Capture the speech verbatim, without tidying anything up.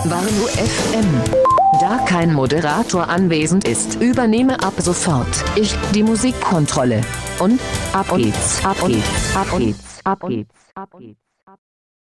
Warnow F M. Da kein Moderator anwesend ist, übernehme ab sofort ich die Musikkontrolle. Und ab geht's, ab geht's, ab geht's, ab geht's, ab geht's.